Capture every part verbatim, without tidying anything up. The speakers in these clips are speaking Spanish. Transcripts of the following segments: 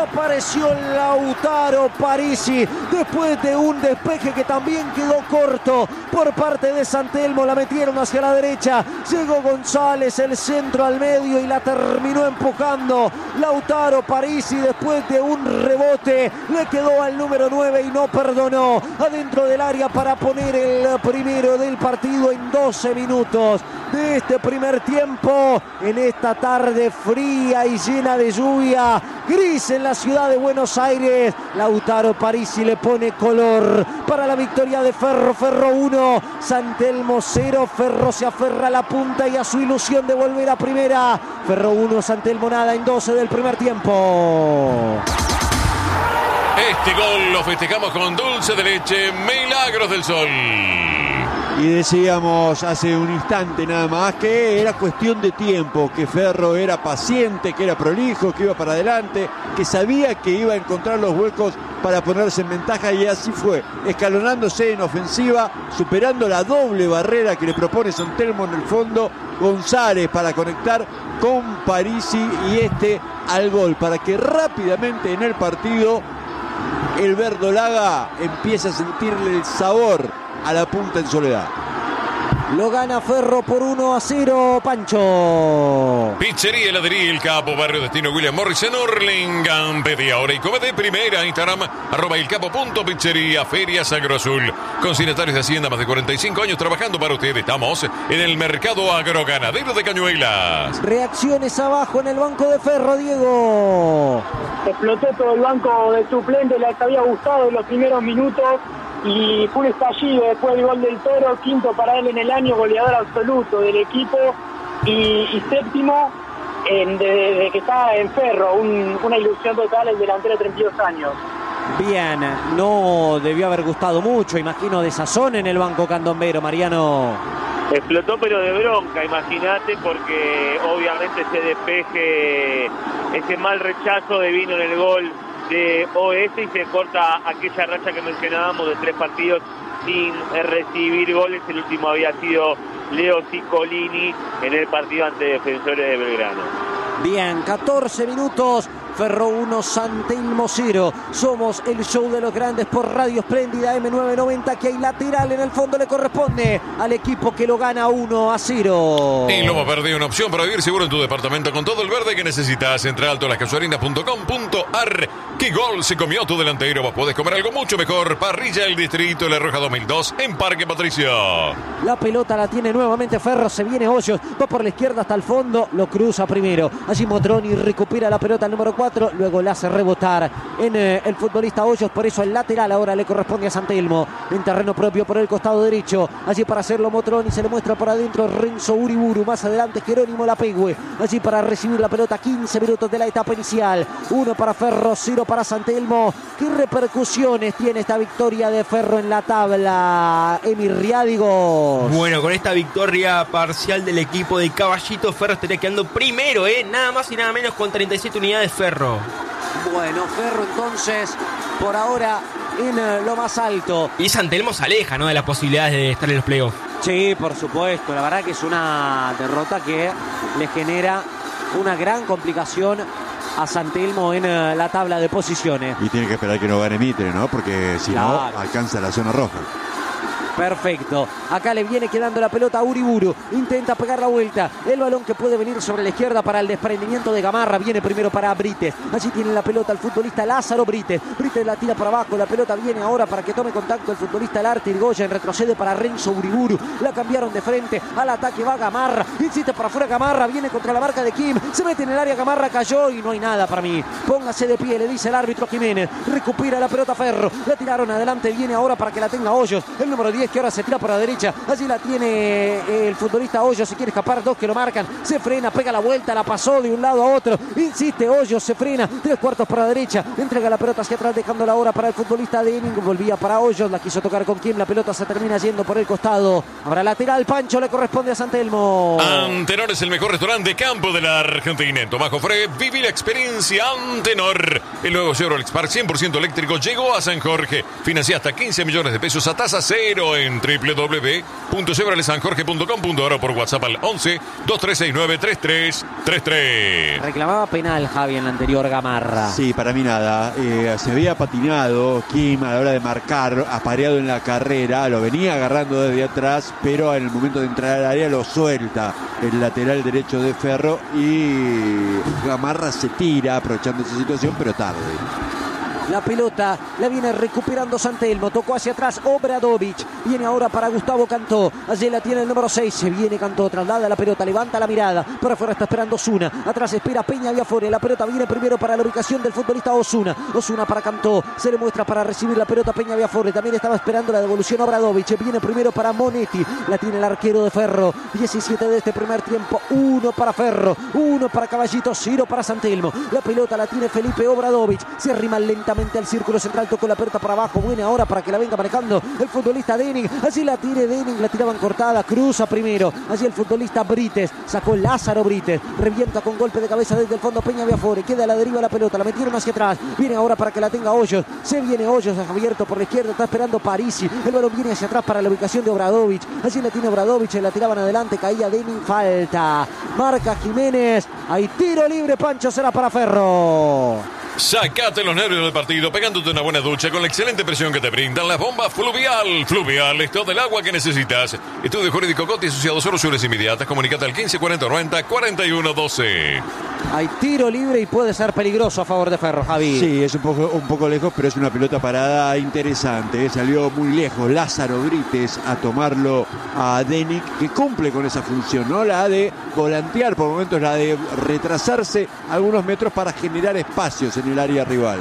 apareció Lautaro Parisi después de un despeje que también quedó corto por parte de San Telmo. La metieron hacia la derecha, llegó González, el centro al medio y la terminó empujando Lautaro Parisi después de un rebote. Le quedó al número nueve y no perdonó, adentro del área para poner el primero del partido en doce minutos de este primer tiempo, en esta tarde fría y llena de lluvia, gris en la ciudad de Buenos Aires. Lautaro Parisi le pone color para la victoria de Ferro. Ferro uno, San Telmo cero. Ferro se aferra a la punta y a su ilusión de volver a primera. Ferro uno, San Telmo nada en doce del primer tiempo. Este gol lo festejamos con dulce de leche Milagros del Sol. Y decíamos hace un instante nada más que era cuestión de tiempo, que Ferro era paciente, que era prolijo, que iba para adelante, que sabía que iba a encontrar los huecos para ponerse en ventaja, y así fue, escalonándose en ofensiva, superando la doble barrera que le propone San Telmo en el fondo. González para conectar con Parisi y este al gol, para que rápidamente en el partido el verdolaga empiece a sentirle el sabor a la punta en Soledad. Lo gana Ferro por uno a cero, Pancho. Pizzería Heladería El Capo, Barrio Destino William Morris en Hurlingham. Pedí ahora y come de primera. Instagram, arroba el capo punto pizzería, Feria Sagro Azul. Consignatarios de Hacienda, más de cuarenta y cinco años trabajando para usted. Estamos en el mercado agroganadero de Cañuelas. Reacciones abajo en el banco de Ferro, Diego. Explotó todo el banco de suplentes, les había gustado en los primeros minutos. Y fue un estallido después del gol del Toro, quinto para él en el año, goleador absoluto del equipo, y, y séptimo en, desde de que está en Ferro, un, una ilusión total el delantero de treinta y dos años. Bien, no debió haber gustado mucho, imagino, de sazón en el banco candombero, Mariano. Explotó pero de bronca, imagínate, porque obviamente ese despeje, ese mal rechazo de vino en el gol de O S y se corta aquella racha que mencionábamos de tres partidos sin recibir goles. El último había sido Leo Ciccolini en el partido ante Defensores de Belgrano. Bien, catorce minutos. Ferro uno, San Telmo cero. Somos el show de los grandes por Radio Espléndida eme novecientos noventa, que hay lateral en el fondo, le corresponde al equipo que lo gana uno a cero. Y Loma Verde, una opción para vivir seguro en tu departamento con todo el verde que necesitas. Entra alto las casuarinas punto com punto ar. ¿Qué gol se comió tu delantero? Vos podés comer algo mucho mejor. Parrilla El Distrito, La Roja dos mil dos en Parque Patricio. La pelota la tiene nuevamente Ferro, se viene Hoyos, va por la izquierda hasta el fondo, lo cruza primero. Allí Motroni recupera la pelota al número cuatro, luego la hace rebotar en eh, el futbolista Hoyos, por eso el lateral ahora le corresponde a San Telmo, en terreno propio por el costado derecho. Allí para hacerlo Motroni, se le muestra por adentro Renzo Uriburu, más adelante Jerónimo Lapegüe, allí para recibir la pelota. Quince minutos de la etapa inicial, uno para Ferro, cero para San Telmo. ¿Qué repercusiones tiene esta victoria de Ferro en la tabla, Emi Riádigos? Bueno, con esta victoria parcial del equipo de Caballito, Ferro estaría quedando primero, ¿eh? Nada más y nada menos, con treinta y siete unidades Ferro. Bueno, Ferro entonces, por ahora, en uh, lo más alto. Y San Telmo se aleja, ¿no?, de las posibilidades de estar en los playoffs. Sí, por supuesto. La verdad que es una derrota que le genera una gran complicación a San Telmo en uh, la tabla de posiciones. Y tiene que esperar que no gane Mitre, ¿no? Porque si claro, no, alcanza la zona roja. Perfecto. Acá le viene quedando la pelota a Uriburu. Intenta pegar la vuelta. El balón que puede venir sobre la izquierda para el desprendimiento de Gamarra. Viene primero para Brites. Allí tiene la pelota el futbolista Lázaro Brites. Brites la tira para abajo. La pelota viene ahora para que tome contacto el futbolista Larte Irigoyen. Retrocede para Renzo Uriburu. La cambiaron de frente. Al ataque va Gamarra. Insiste para afuera Gamarra. Viene contra la marca de Kim. Se mete en el área. Gamarra cayó y no hay nada para mí. Póngase de pie, le dice el árbitro Jiménez. Recupera la pelota Ferro. La tiraron adelante. Viene ahora para que la tenga Hoyos. El número diez que ahora se tira por la derecha. Allí la tiene el futbolista Hoyos. Se quiere escapar. Dos que lo marcan. Se frena. Pega la vuelta. La pasó de un lado a otro. Insiste Hoyos. Se frena. Tres cuartos por la derecha. Entrega la pelota hacia atrás, dejándola ahora para el futbolista de Ening. Volvía para Hoyos. La quiso tocar con Kim. La pelota se termina yendo por el costado. Ahora lateral. Pancho, le corresponde a San Telmo. Antenor es el mejor restaurante de campo de la Argentina. En Tomás Jofré, viví la experiencia Antenor. El nuevo Chevrolet Spark cien por ciento eléctrico llegó a San Jorge. Financia hasta quince millones de pesos a tasa cero todo en doble u doble u doble u punto chevrolet san jorge punto com punto a r o por WhatsApp al once, dos tres seis nueve, tres tres tres tres. Reclamaba penal Javi en la anterior Gamarra. Sí, para mí nada. Eh, se había patinado Kim a la hora de marcar, apareado en la carrera, lo venía agarrando desde atrás, pero en el momento de entrar al área lo suelta el lateral derecho de Ferro y Gamarra se tira aprovechando esa situación, pero tarde. La pelota la viene recuperando Santelmo. Tocó hacia atrás Obradovic. Viene ahora para Gustavo Cantó. Allí la tiene el número seis. Se viene Cantó. Traslada la pelota. Levanta la mirada. Por afuera está esperando Osuna. Atrás espera Peña Viafore. La pelota viene primero para la ubicación del futbolista Osuna. Osuna para Cantó. Se le muestra para recibir la pelota Peña Viafore. También estaba esperando la devolución Obradovic. Viene primero para Monetti. La tiene el arquero de Ferro. diecisiete de este primer tiempo. Uno para Ferro. Uno para Caballito. Cero para Santelmo. La pelota la tiene Felipe Obradovic. Se arrima lentamente al círculo central, tocó la pelota para abajo, buena ahora para que la venga manejando el futbolista Denning, allí la tiene Denning, la tiraban cortada, cruza primero, allí el futbolista Brites, sacó Lázaro Brites, revienta con golpe de cabeza desde el fondo Peña Viafore, queda a la deriva la pelota, la metieron hacia atrás, viene ahora para que la tenga Hoyos, se viene Hoyos abierto por la izquierda, está esperando Parisi, el balón viene hacia atrás para la ubicación de Obradovic, allí la tiene Obradovic, la tiraban adelante, caía Denning, falta, marca Jiménez, hay tiro libre, Pancho, será para Ferro. Sacate los nervios del partido pegándote una buena ducha con la excelente presión que te brindan las bombas Fluvial. Fluvial es todo el agua que necesitas. Estudio Jurídico Coti asociado, soluciones inmediatas. Comunicate al quince cuarenta noventa cuarenta y uno doce. Hay tiro libre y puede ser peligroso a favor de Ferro, Javi. Sí, es un poco, un poco lejos, pero es una pelota parada interesante. Salió muy lejos Lázaro Brites a tomarlo a Denning, que cumple con esa función, ¿no? La de volantear, por momentos la de retrasarse algunos metros para generar espacios en el área rival.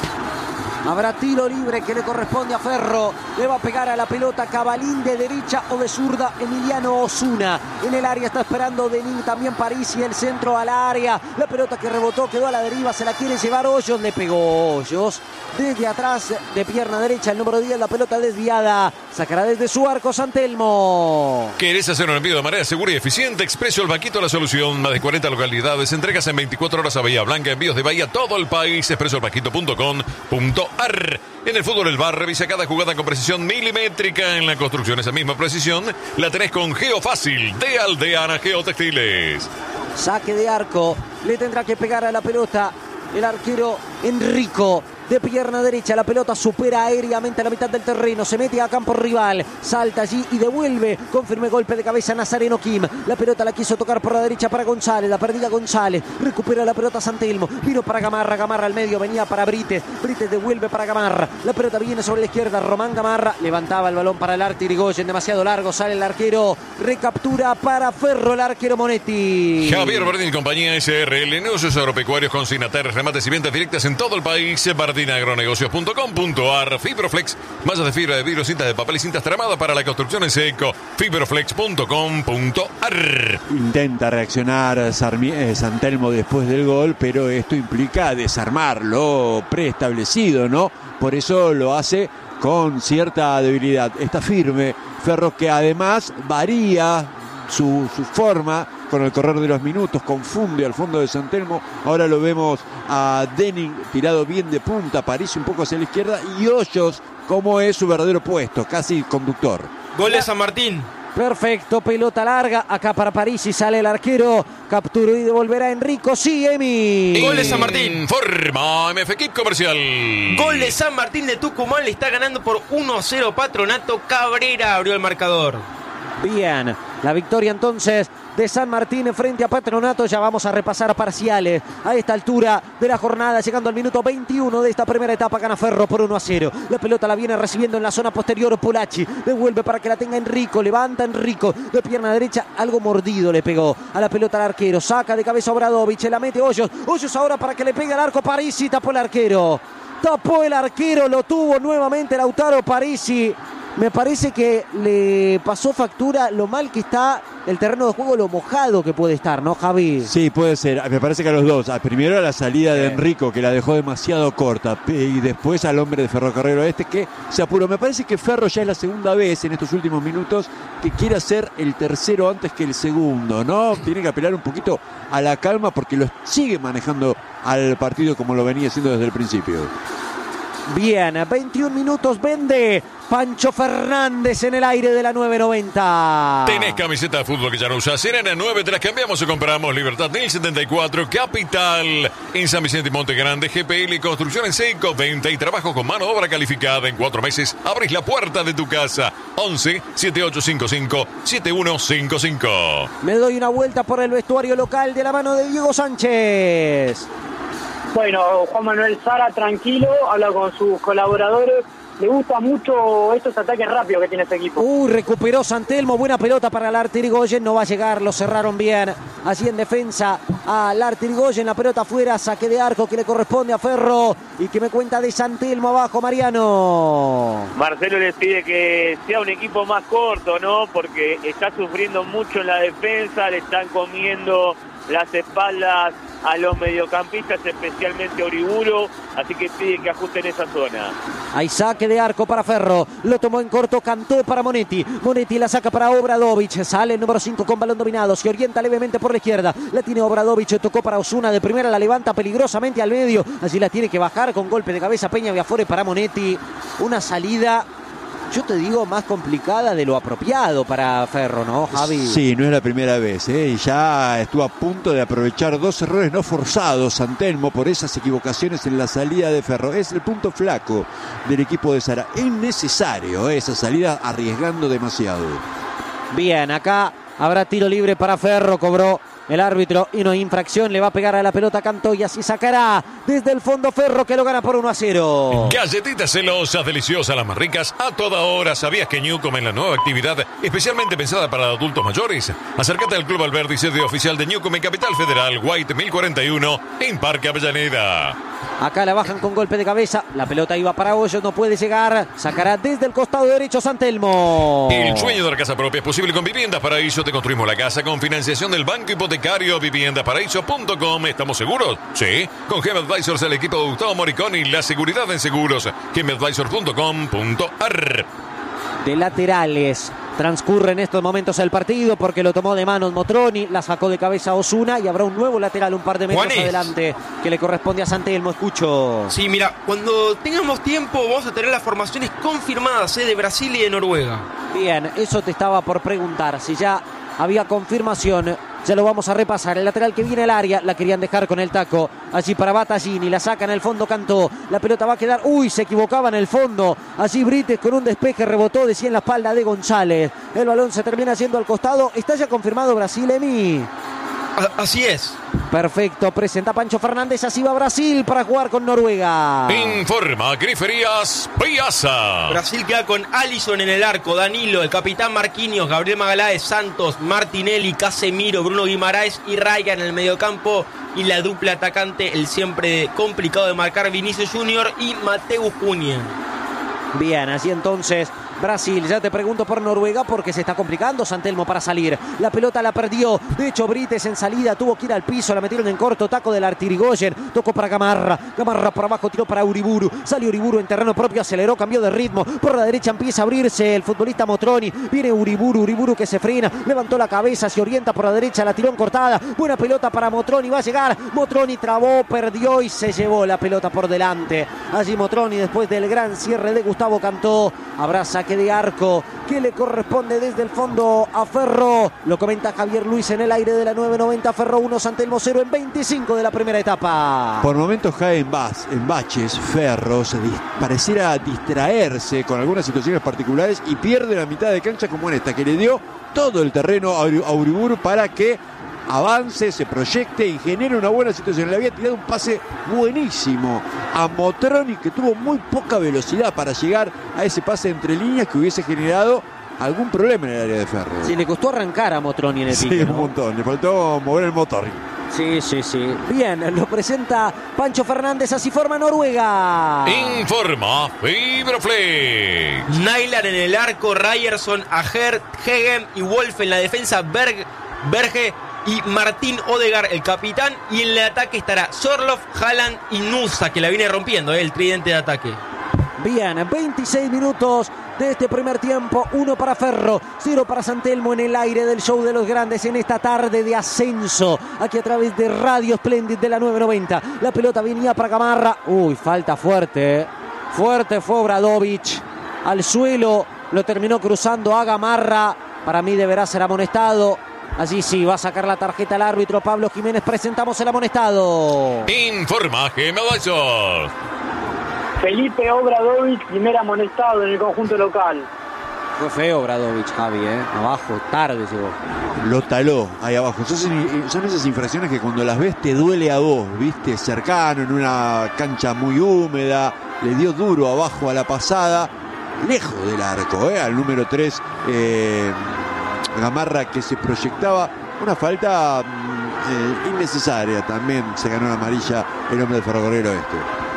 Habrá tiro libre que le corresponde a Ferro. Le va a pegar a la pelota Cabalín de derecha o de zurda Emiliano Osuna. En el área está esperando Denning, también Parisi, el centro al área. La pelota que rebotó quedó a la deriva, se la quiere llevar Hoyos, le pegó Hoyos. Desde atrás, de pierna derecha, el número diez, la pelota desviada. Sacará desde su arco Santelmo. ¿Querés hacer un envío de manera segura y eficiente? Expreso El Vaquito, la solución. Más de cuarenta localidades. Entregas en veinticuatro horas a Bahía Blanca. Envíos de Bahía a todo el país. expreso el vaquito punto com punto a r. En el fútbol El Bar, revisa cada jugada con precisión milimétrica. En la construcción, esa misma precisión la tenés con Geofácil de Aldeana Geotextiles. Saque de arco. Le tendrá que pegar a la pelota el arquero Enrico. De pierna derecha, la pelota supera aéreamente a la mitad del terreno, se mete a campo rival, salta allí y devuelve con firme golpe de cabeza Nazareno Kim. La pelota la quiso tocar por la derecha para González, la perdida González, recupera la pelota Santelmo, vino para Gamarra, Gamarra al medio, venía para Brites, Brites devuelve para Gamarra, la pelota viene sobre la izquierda, Román Gamarra levantaba el balón para el arte Irigoyen, demasiado largo, sale el arquero, recaptura para Ferro el arquero Monetti. Javier Bardín y compañía S R L, negocios agropecuarios, consignatarios, remates y ventas directas en todo el país. Bardín agronegocios punto com punto a r. Fibroflex, mallas de fibra de vidrio, cintas de papel y cintas tramadas para la construcción en seco. Fibroflex punto com punto a r. Intenta reaccionar Sarmi- eh, Santelmo después del gol, pero esto implica desarmarlo preestablecido, ¿no? Por eso lo hace con cierta debilidad. Está firme Ferro, que además varía su, su forma con el correr de los minutos, confunde al fondo de Santelmo. Ahora lo vemos a Denning tirado bien de punta, París un poco hacia la izquierda y Hoyos como es su verdadero puesto, casi conductor. Gol de San Martín. Perfecto, pelota larga, acá para Parisi, sale el arquero, capturó y devolverá Enrico, sí, Emi. Gol de San Martín. Forma M F Equip Comercial. Gol de San Martín de Tucumán, le está ganando por uno a cero Patronato. Cabrera abrió el marcador. Bien, la victoria entonces de San Martín frente a Patronato. Ya vamos a repasar parciales a esta altura de la jornada, llegando al minuto veintiuno de esta primera etapa. Gana Ferro por uno a cero. La pelota la viene recibiendo en la zona posterior Polacci, devuelve para que la tenga Enrico, levanta Enrico de pierna derecha, algo mordido le pegó a la pelota al arquero, saca de cabeza Obradovic, la mete Hoyos, Hoyos ahora para que le pegue al arco Parisi, tapó el arquero, tapó el arquero, lo tuvo nuevamente Lautaro Parisi. Me parece que le pasó factura lo mal que está el terreno de juego, lo mojado que puede estar, ¿no, Javi? Sí, puede ser. Me parece que a los dos. Primero a la salida de Enrico, que la dejó demasiado corta. Y después al hombre de Ferrocarril Oeste, que se apuró. Me parece que Ferro ya es la segunda vez en estos últimos minutos que quiere hacer el tercero antes que el segundo, ¿no? Tiene que apelar un poquito a la calma porque lo sigue manejando al partido como lo venía haciendo desde el principio. Bien, veintiún minutos vende Pancho Fernández en el aire de la nueve noventa. Tenés camiseta de fútbol que ya no usas. Serena nueve, te las cambiamos o compramos. Libertad mil setenta y cuatro, Capital. En San Vicente y Monte Grande, G P L, construcción en seco, venta y trabajo con mano de obra calificada. En cuatro meses abrís la puerta de tu casa. once, setenta y ocho cincuenta y cinco, setenta y uno cincuenta y cinco. Me doy una vuelta por el vestuario local de la mano de Diego Sánchez. Bueno, Juan Manuel Sara tranquilo, habla con sus colaboradores. Le gusta mucho estos ataques rápidos que tiene este equipo. Uy, recuperó Santelmo, buena pelota para Lartirigoyen, no va a llegar, lo cerraron bien. Así en defensa a Lartirigoyen, la pelota afuera, saque de arco que le corresponde a Ferro. Y que me cuenta de Santelmo abajo, Mariano. Marcelo les pide que sea un equipo más corto, ¿no? Porque está sufriendo mucho en la defensa, le están comiendo las espaldas a los mediocampistas, especialmente a Uriburu, así que pide que ajusten esa zona. Hay saque de arco para Ferro, lo tomó en corto, cantó para Monetti, Monetti la saca para Obradovic, sale el número cinco con balón dominado, se orienta levemente por la izquierda, la tiene Obradovic, tocó para Osuna de primera, la levanta peligrosamente al medio, allí la tiene que bajar con golpe de cabeza Peña Viafore para Monetti, una salida, yo te digo, más complicada de lo apropiado para Ferro, ¿no, Javi? Sí, no es la primera vez, ¿eh? Y ya estuvo a punto de aprovechar dos errores no forzados, Santelmo, por esas equivocaciones en la salida de Ferro. Es el punto flaco del equipo de Sara. Es necesario, ¿eh? Esa salida arriesgando demasiado. Bien, acá habrá tiro libre para Ferro, cobró el árbitro y no hay infracción, le va a pegar a la pelota Cantó y así sacará desde el fondo Ferro que lo gana por uno a cero. Galletitas celosas, deliciosas, las más ricas a toda hora. ¿Sabías que Newcom es la nueva actividad especialmente pensada para adultos mayores? Acércate al Club Alberdi, sede oficial de Newcom en Capital Federal, White mil cuarenta y uno, en Parque Avellaneda. Acá la bajan con golpe de cabeza, la pelota iba para Hoyos, no puede llegar, sacará desde el costado derecho Santelmo. El sueño de la casa propia es posible con Viviendas Paraíso. Te construimos la casa con financiación del Banco Hipotecario. Viviendas Paraíso punto com. ¿Estamos seguros? Sí. Con Gem Advisors, el equipo de Gustavo Moriconi, la seguridad en seguros. Gem Advisors punto com punto a r. De laterales transcurre en estos momentos el partido porque lo tomó de manos Motroni, la sacó de cabeza Osuna y habrá un nuevo lateral un par de metros Juanes. adelante que le corresponde a Santelmo. Escucho. Sí, mira, cuando tengamos tiempo vamos a tener las formaciones confirmadas, ¿eh? De Brasil y de Noruega. Bien, eso te estaba por preguntar, si ya había confirmación. Ya lo vamos a repasar. El lateral que viene al área, la querían dejar con el taco. Allí para Battaglini, la saca en el fondo Cantó. La pelota va a quedar. Uy, se equivocaba en el fondo. Allí Brites con un despeje rebotó, decía en la espalda de González. El balón se termina yendo al costado. Está ya confirmado Brasil, Emi. A- así es. Perfecto, presenta Pancho Fernández. Así va Brasil para jugar con Noruega. Informa Griferías Piazza. Brasil queda con Alisson en el arco, Danilo, el capitán Marquinhos, Gabriel Magaláes, Santos, Martinelli, Casemiro, Bruno Guimaraes y Raya en el mediocampo. Y la dupla atacante, el siempre complicado de marcar Vinicius Junior y Mateus Cunha. Bien, así entonces Brasil, ya te pregunto por Noruega porque se está complicando Santelmo para salir. La pelota la perdió, de hecho Brites en salida tuvo que ir al piso, la metieron en corto, taco del Lartirigoyen, tocó para Gamarra, Gamarra por abajo, tiró para Uriburu, salió Uriburu en terreno propio, aceleró, cambió de ritmo, por la derecha empieza a abrirse el futbolista Motroni, viene Uriburu, Uriburu que se frena, levantó la cabeza, se orienta por la derecha, la tiró en cortada, buena pelota para Motroni, va a llegar, Motroni trabó, perdió y se llevó la pelota por delante. Allí Motroni después del gran cierre de Gustavo Cantó, habrá saque de arco que le corresponde desde el fondo a Ferro. Lo comenta Javier Luis en el aire de la nueve noventa. Ferro uno, Santelmo cero en veinticinco de la primera etapa. Por momentos cae en, bas, en baches Ferro, se dis, pareciera distraerse con algunas situaciones particulares y pierde la mitad de cancha como en esta, que le dio todo el terreno a Uriburu para que avance, se proyecte y genere una buena situación. Le había tirado un pase buenísimo a Motroni, que tuvo muy poca velocidad para llegar a ese pase entre líneas que hubiese generado algún problema en el área de Ferro. Sí, le costó arrancar a Motroni en el Sí, pique, ¿no? un montón, le faltó mover el motor. Sí, sí, sí. Bien, lo presenta Pancho Fernández, así forma Noruega. Informa Fibroflex. Nyland en el arco, Ryerson, Ajer, Hegem y Wolf en la defensa, Berg, Berge y Martín Odegaard, el capitán. Y en el ataque estará Sorloth, Haaland y Nusa, que la viene rompiendo, ¿eh? El tridente de ataque. Bien, veintiséis minutos de este primer tiempo, uno para Ferro, cero para Santelmo en el aire del show de los grandes en esta tarde de ascenso, aquí a través de Radio Splendid de la nueve noventa. La pelota venía para Gamarra, uy, falta fuerte, Fuerte fue Obradovic. Al suelo, lo terminó cruzando a Gamarra. Para mí deberá ser amonestado. Allí sí, va a sacar la tarjeta al árbitro Pablo Jiménez. Presentamos el amonestado. Informa Gemadazo. Felipe Obradovic, primer amonestado en el conjunto local. Fue feo Obradovic, Javi, ¿eh? Abajo, tarde llegó. Lo taló ahí abajo. Son, son esas infracciones que cuando las ves te duele a vos, ¿viste? Cercano, en una cancha muy húmeda. Le dio duro abajo a la pasada. Lejos del arco, ¿eh? Al número tres, eh, Gamarra, que se proyectaba. Una falta eh, innecesaria. También se ganó la amarilla el hombre del Ferrocarril Oeste.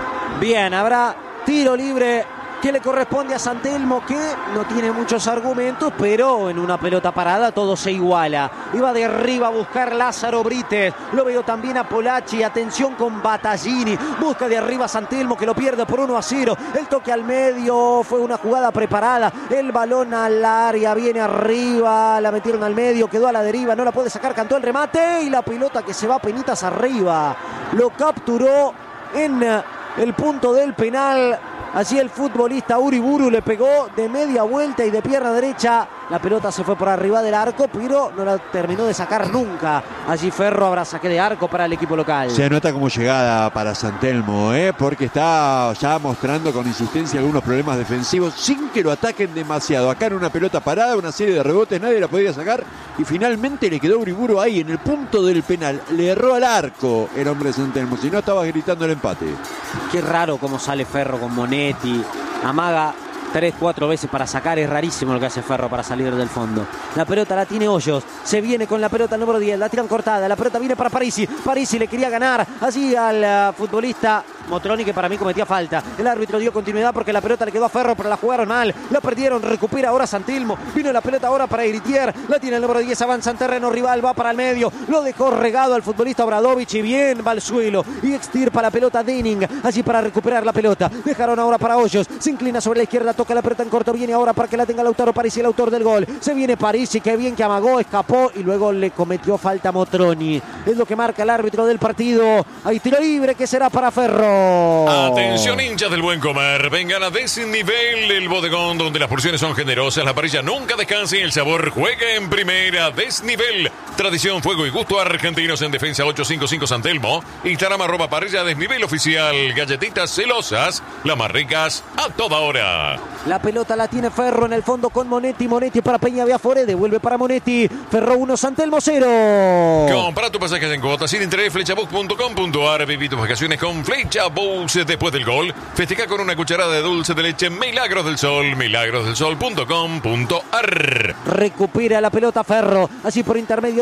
Bien, habrá tiro libre que le corresponde a San Telmo, que no tiene muchos argumentos, pero en una pelota parada todo se iguala. Iba de arriba a buscar Lázaro Brites. Lo veo también a Polacci. Atención con Battaglini. Busca de arriba a San Telmo, que lo pierde por uno a cero. El toque al medio fue una jugada preparada. El balón al área, viene arriba. La metieron al medio, quedó a la deriva. No la puede sacar, cantó el remate. Y la pelota que se va penitas arriba. Lo capturó en el punto del penal. Allí el futbolista Uriburu le pegó de media vuelta y de pierna derecha. La pelota se fue por arriba del arco, pero no la terminó de sacar nunca. Allí Ferro, habrá saque de arco para el equipo local. Se anota como llegada para San Telmo, ¿eh? Porque está ya mostrando con insistencia algunos problemas defensivos sin que lo ataquen demasiado. Acá en una pelota parada, una serie de rebotes, nadie la podía sacar. Y finalmente le quedó Uriburu ahí en el punto del penal. Le erró al arco el hombre de San Telmo, si no estaba gritando el empate. Qué raro cómo sale Ferro con Monetti. Amaga tres, cuatro veces para sacar. Es rarísimo lo que hace Ferro para salir del fondo. La pelota la tiene Hoyos. Se viene con la pelota el número diez. La tiran cortada. La pelota viene para Parisi. Parisi le quería ganar allí al uh, futbolista Motroni, que para mí cometía falta. El árbitro dio continuidad porque la pelota le quedó a Ferro, pero la jugaron mal. La perdieron. Recupera ahora San Telmo. Vino la pelota ahora para Iritier. La tiene el número diez. Avanza en terreno rival. Va para el medio. Lo dejó regado al futbolista Obradovic. Y bien va al suelo. Y extirpa la pelota Denning. Allí para recuperar la pelota. Dejaron ahora para Hoyos. Se inclina sobre la izquierda. Toca la pelota en corto. Viene ahora para que la tenga Lautaro Parisi, el autor del gol. Se viene Parisi. Qué bien que amagó. Escapó. Y luego le cometió falta Motroni. Es lo que marca el árbitro del partido. Hay tiro libre que será para Ferro. Atención, hinchas del buen comer. Vengan a Desnivel, el bodegón donde las porciones son generosas, la parrilla nunca descansa y el sabor juega en primera. Desnivel, tradición, fuego y gusto argentinos en defensa. Ocho cinco cinco San Telmo. Instagram arroba parrilla Desnivel oficial. Galletitas celosas, las más ricas a toda hora. La pelota la tiene Ferro en el fondo con Monetti. Monetti para Peña Viafore. Devuelve para Monetti. Ferro uno, San Telmo cero. Compra tu pasajes en cuotas sin interés. Flechabus punto com punto ar. Viví tus vacaciones con Flechabus. Después del gol, festeja con una cucharada de dulce de leche Milagros del Sol. milagros del sol punto com punto ar. Recupera la pelota Ferro. Así por intermedio